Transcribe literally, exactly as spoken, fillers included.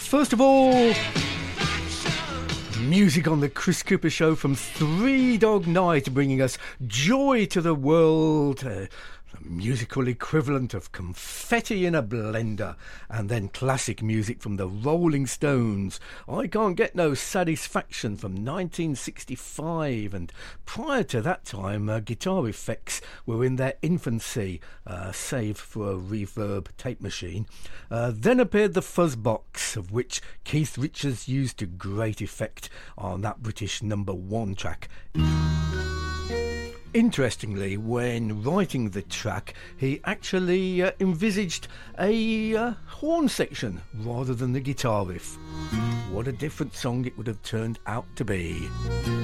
first of all, music on the Chris Cooper Show from Three Dog Night, bringing us Joy to the World, uh, the musical equivalent of confetti in a blender. And then classic music from the Rolling Stones, I Can't Get No Satisfaction, from nineteen sixty-five. And prior to that time, uh, guitar effects were in their infancy, uh, save for a reverb tape machine. Uh, then appeared the Fuzzbox, of which Keith Richards used to great effect on that British number one track. Interestingly, when writing the track, he actually uh, envisaged a uh, horn section rather than the guitar riff. What a different song it would have turned out to be.